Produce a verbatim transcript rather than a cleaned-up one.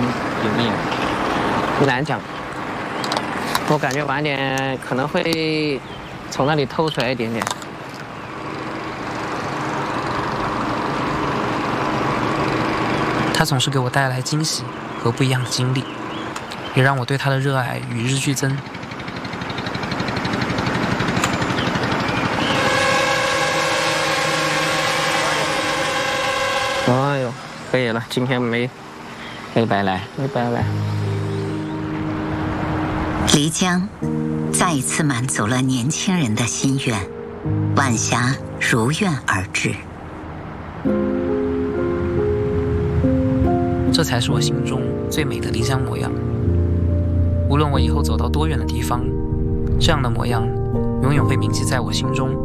有面，不难讲。我感觉晚点可能会从那里透出来一点点。 他总是给我带来惊喜和不一样的经历，也让我对他的热爱与日俱增。 哎呦，可以了，今天没没白来，没白来。 漓江再一次满足了年轻人的心愿，晚霞如愿而至。 这才是我心中最美的漓江模样。无论我以后走到多远的地方，这样的模样永远会铭记在我心中。